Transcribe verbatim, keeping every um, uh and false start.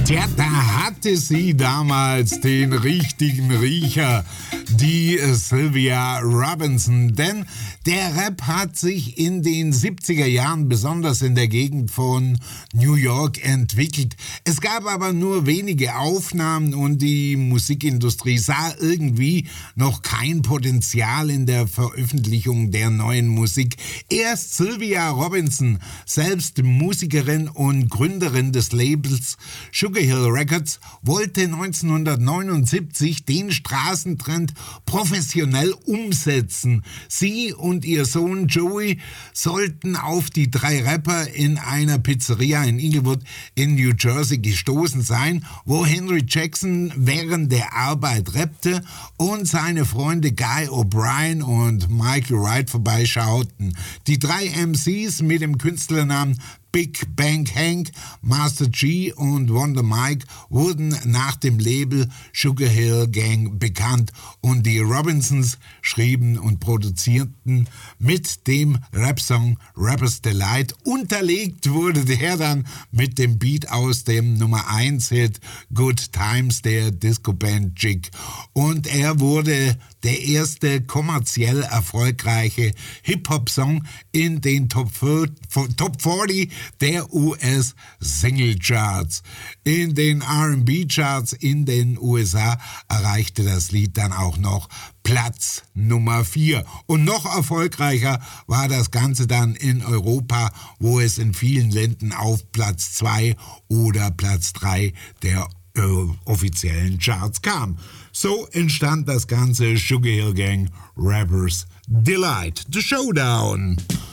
Tja, da hatte sie damals den richtigen Riecher, die Sylvia Robinson. Denn der Rap hat sich in den siebziger Jahren besonders in der Gegend von New York entwickelt. Es gab aber nur wenige Aufnahmen und die Musikindustrie sah irgendwie noch kein Potenzial in der Veröffentlichung der neuen Musik. Erst Sylvia Robinson, selbst Musikerin und Gründerin des Labels Sugar Hill Records, wollte neunzehnhundertneunundsiebzig den Straßentrend professionell umsetzen. Sie und ihr Sohn Joey sollten auf die drei Rapper in einer Pizzeria in Inglewood in New Jersey gestoßen sein, wo Henry Jackson während der Arbeit rappte und seine Freunde Guy O'Brien und Michael Wright vorbeischauten. Die drei M Cs mit dem Künstlernamen Big Bang Hank, Master G und Wonder Mike wurden nach dem Label Sugar Hill Gang bekannt und die Robinsons schrieben und produzierten mit dem Rap-Song Rapper's Delight. Unterlegt wurde der dann mit dem Beat aus dem Nummer eins Hit Good Times der Disco-Band Jig und er wurde der erste kommerziell erfolgreiche Hip-Hop-Song in den Top vierzig der U S-Single-Charts. In den R and B-Charts in den U S A erreichte das Lied dann auch noch Platz Nummer vier. Und noch erfolgreicher war das Ganze dann in Europa, wo es in vielen Ländern auf Platz zwei oder Platz drei der äh, offiziellen Charts kam. So entstand das ganze Sugar Hill Gang Rappers Delight. The Showdown.